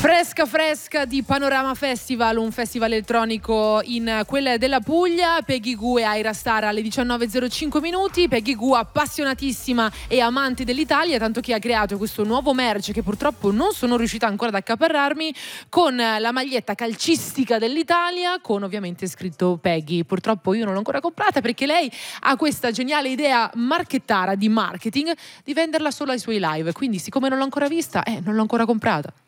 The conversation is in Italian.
Fresca fresca di Panorama Festival, un festival elettronico in quella della Puglia. Peggy Gou e Aira Star alle 19:05 minuti. Peggy Gou appassionatissima e amante dell'Italia, tanto che ha creato questo nuovo merch che purtroppo non sono riuscita ancora ad accaparrarmi, con la maglietta calcistica dell'Italia con ovviamente scritto Peggy. Purtroppo io non l'ho ancora comprata perché lei ha questa geniale idea marchettara di marketing di venderla solo ai suoi live, quindi siccome non l'ho ancora vista non l'ho ancora comprata.